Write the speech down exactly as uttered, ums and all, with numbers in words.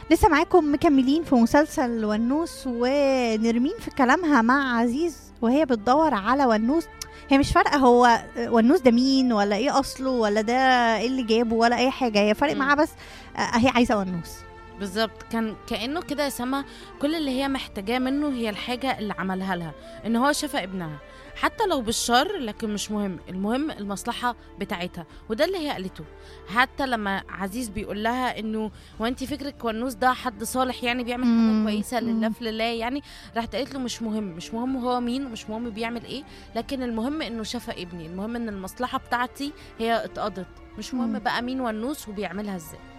لسه معاكم مكملين في مسلسل ونوس، ونرمين في كلامها مع عزيز وهي بتدور على ونوس. هي مش فارقه هو ونوس ده مين ولا ايه اصله ولا ده ايه اللي جابه ولا اي حاجه، هي فارق مم. معاها بس آه، هي عايزه ونوس. بالظبط، كان كأنه كده يا سما كل اللي هي محتاجاه منه هي الحاجة اللي عملها لها، ان هو شفى ابنها حتى لو بالشر، لكن مش مهم، المهم المصلحة بتاعتها. وده اللي هي قالته. حتى لما عزيز بيقول لها انه وانت فكرك ونوس ده حد صالح يعني بيعمل حاجة مم. كويسة لله مم. في لله يعني، راحت قالت له مش مهم، مش مهم هو مين ومش مهم بيعمل ايه، لكن المهم انه شفى ابني، المهم ان المصلحة بتاعتي هي اتقضت، مش مهم مم. بقى مين ونوس وبيعملها ازاي.